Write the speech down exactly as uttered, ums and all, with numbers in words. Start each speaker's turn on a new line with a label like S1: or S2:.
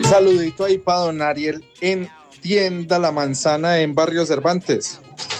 S1: Saludito ahí para don Ariel en Tienda La Manzana en Barrio Cervantes.